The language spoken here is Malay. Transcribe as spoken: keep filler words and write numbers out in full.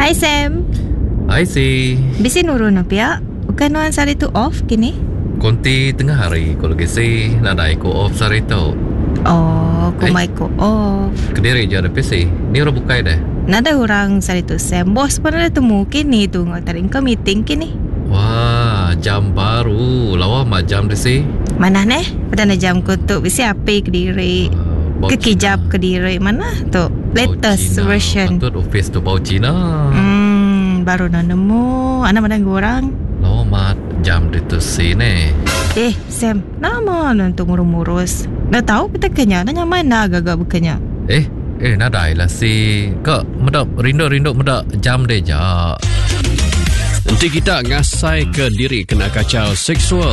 Hai Sam. Hai si. Bisin urun apa ya? Bukan nuan sari tu off kini? Konti tengah hari kalau kisi nak ada ko off sari tu. Oh, ko mai ko off. Kediri je ada P C. Ni orang bukai dah. Nada orang sari tu Sam. Bos pun ada temu kini tu ngatarin ke meeting kini. Wah, jam baru. Lawa mak jam di si. Mana neh? Pada na jam ko tu bisi api Kediri. Uh, Kekijap Kediri mana tu? Latest Cina. version. Patut office tu bau Cina. Hmm, baru nak nemu. Anak mana orang? Lawa mak jam di tu si ni. Eh, Sam, nama untuk ngurus-ngurus. Dah tahu petakanya, nanya mana agak-agak bukannya. Eh, eh nadai lah si. Kak, medak rindu-rindu medak jam deh jak. Nanti kita ngasai ke diri kena kacau seksual.